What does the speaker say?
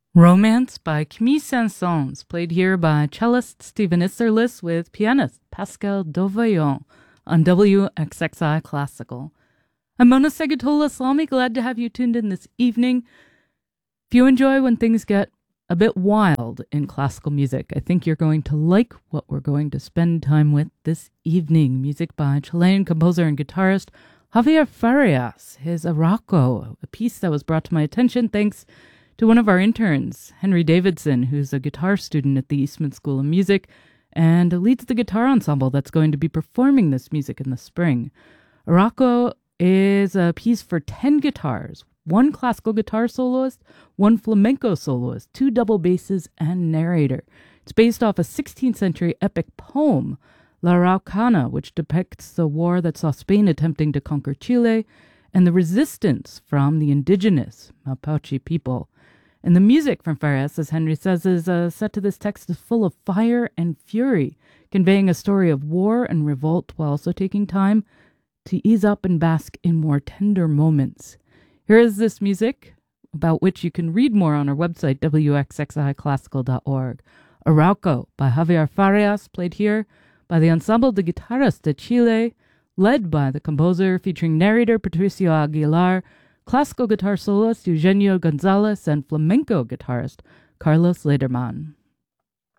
Romance by Camille Saint-Saëns, played here by cellist Stephen Isserlis with pianist Pascal Dovaillon on WXXI Classical. I'm Mona Segatola-Salmi, glad to have you tuned in this evening. If you enjoy when things get a bit wild in classical music, I think you're going to like what we're going to spend time with this evening. Music by Chilean composer and guitarist Javier Farias, his Arauco, a piece that was brought to my attention thanks to one of our interns, Henry Davidson, who's a guitar student at the Eastman School of Music and leads the guitar ensemble that's going to be performing this music in the spring. Arauco is a piece for 10 guitars, 1 classical guitar soloist, 1 flamenco soloist, 2 double basses, and narrator. It's based off a 16th century epic poem, La Araucana, which depicts the war that saw Spain attempting to conquer Chile and the resistance from the indigenous Mapuche people. And the music from Farias, as Henry says, is set to this text is full of fire and fury, conveying a story of war and revolt while also taking time to ease up and bask in more tender moments. Here is this music, about which you can read more on our website, wxxiclassical.org. Arauco by Javier Farias, played here by the Ensemble de Guitarras de Chile, led by the composer, featuring narrator Patricio Aguilar, classical guitar soloist Eugenio Gonzalez, and flamenco guitarist Carlos Lederman.